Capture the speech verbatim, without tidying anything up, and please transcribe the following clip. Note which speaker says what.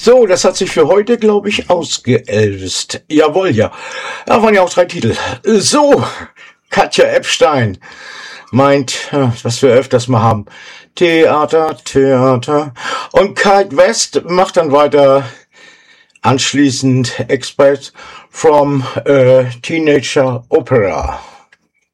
Speaker 1: So, das hat sich für heute, glaube ich, ausgeelvst. Jawohl, ja. Da waren ja auch drei Titel. So, Katja Epstein meint, was wir öfters mal haben, Theater, Theater. Und Kite West macht dann weiter anschließend Experts from a Teenager Opera.